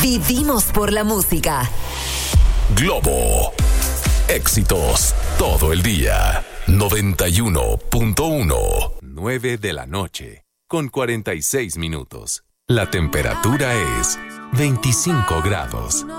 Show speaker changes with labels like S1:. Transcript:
S1: Vivimos por la música.
S2: Globo. Éxitos todo el día. 91.1. 9 de la noche, con 46 minutos. La temperatura es 25 grados.